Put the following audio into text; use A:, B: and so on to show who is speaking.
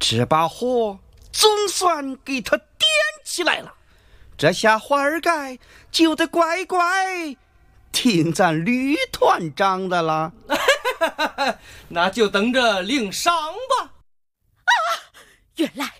A: 这把火总算给他点起来了。这下花儿盖就得乖乖听咱吕团长的了。
B: 那就等着领赏吧。
C: 原来